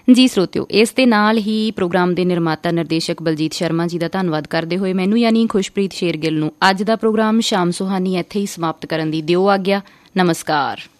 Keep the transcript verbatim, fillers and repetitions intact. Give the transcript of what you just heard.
ਜੀ ਸਰੋਤਿਓ, ਇਸ ਦੇ ਨਾਲ ਹੀ ਪ੍ਰੋਗਰਾਮ ਦੇ ਨਿਰਮਾਤਾ ਨਿਰਦੇਸ਼ਕ ਬਲਜੀਤ ਸ਼ਰਮਾ ਜੀ ਦਾ ਧੰਨਵਾਦ ਕਰਦੇ ਹੋਏ ਮੈਨੂੰ ਯਾਨੀ ਖੁਸ਼ਪ੍ਰੀਤ ਸ਼ੇਰਗਿੱਲ ਨੂੰ ਅੱਜ ਦਾ ਪ੍ਰੋਗਰਾਮ ਸ਼ਾਮ ਸੁਹਾਨੀ ਇੱਥੇ ਹੀ ਸਮਾਪਤ ਕਰਨ ਦੀ ਦਿਓ ਆਗਿਆ। ਨਮਸਕਾਰ।